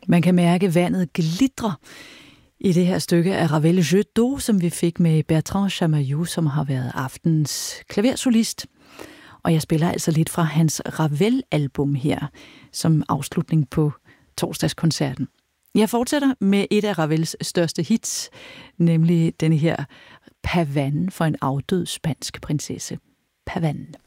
Man kan mærke vandet glitrer i det her stykke af Ravel Jeu d'eau, som vi fik med Bertrand Chamayou, som har været aftens klaversolist. Og jeg spiller altså lidt fra hans Ravel-album her, som afslutning på torsdagskoncerten. Jeg fortsætter med et af Ravels største hits, nemlig denne her Pavane for en afdød spansk prinsesse. Pavane.